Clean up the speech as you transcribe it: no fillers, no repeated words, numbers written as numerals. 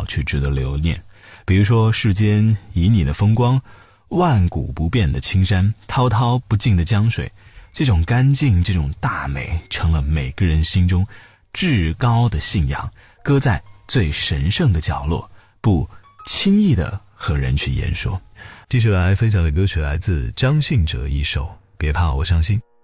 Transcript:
去值得留念。比如说世间旖旎的风光，万古不变的青山，滔滔不尽的江水，这种干净，这种大美，成了每个人心中至高的信仰，搁在最神圣的角落，不轻易的和人去言说。继续来分享的歌曲来自张信哲一首《别怕我伤心》。